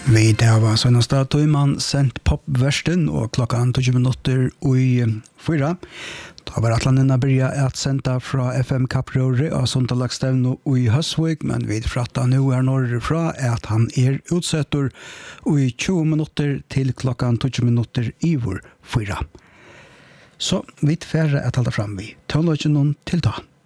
Vi där var så nästa då man sent popversten och klockan 20 minuter i 4. Då var Atlanten börja att sända från FM Kaprore och Sondagstavno i Hösvik, men vi pratar nu norrifrån att han utsätter i 20 minuter till klockan 20 minuter i 4. Så vi färre att hålla fram vi. Ta någon till då.